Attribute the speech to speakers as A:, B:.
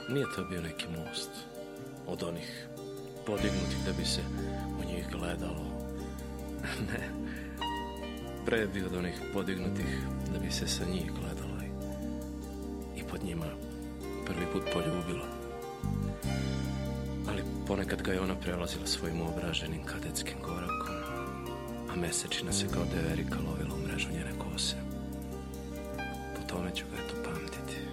A: Nije to bio neki most od onih podignutih da bi se u njih gledalo. Ne, pre je bio od onih podignutih da bi se sa njih gledalo i pod njima prvi put poljubilo. Ali ponekad ga je ona prelazila svojim obraženim kadetskim korakom, a mesečina se kao deverika lovila u mrežu njene kose. Po tome ću ga eto pamtiti.